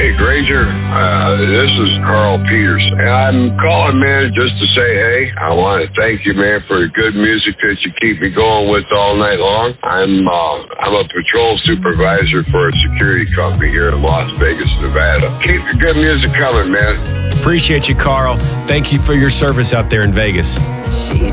Hey, Granger, this is Carl Peters, and I'm calling, man, just to say, hey, I want to thank you, man, for the good music that you keep me going with all night long. I'm a patrol supervisor for a security company here in Las Vegas, Nevada. Keep the good music coming, man. Appreciate you, Carl. Thank you for your service out there in Vegas.